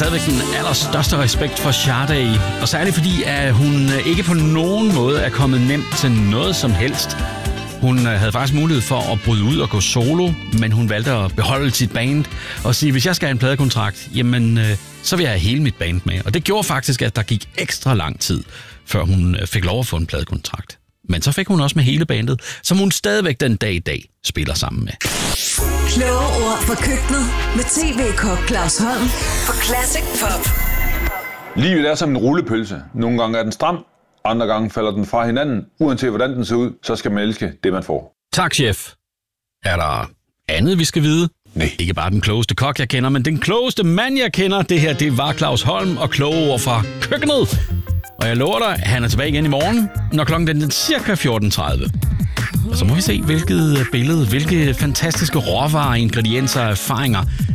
stadigvæk den allerstørste respekt for Sade, og særligt fordi, at hun ikke på nogen måde er kommet nemt til noget som helst. Hun havde faktisk mulighed for at bryde ud og gå solo, men hun valgte at beholde sit band og sige, hvis jeg skal have en pladekontrakt, jamen så vil jeg have hele mit band med. Og det gjorde faktisk, at der gik ekstra lang tid, før hun fik lov at få en pladekontrakt. Men så fik hun også med hele bandet, som hun stadigvæk den dag i dag spiller sammen med. Kloge ord fra køkkenet med TV-kok Claus Holm på Classic Pop. Livet er som en rullepølse. Nogle gange er den stram, andre gange falder den fra hinanden. Uanset hvordan den ser ud, så skal man elske det, man får. Tak, chef. Er der andet, vi skal vide? Nej. Ikke bare den klogeste kok, jeg kender, men den klogeste mand, jeg kender. Det her, det var Claus Holm og kloge ord fra køkkenet. Og jeg lover dig, han er tilbage igen i morgen, når klokken den er cirka 14.30. Og så må vi se, hvilket billede, hvilke fantastiske råvarer, ingredienser og erfaringer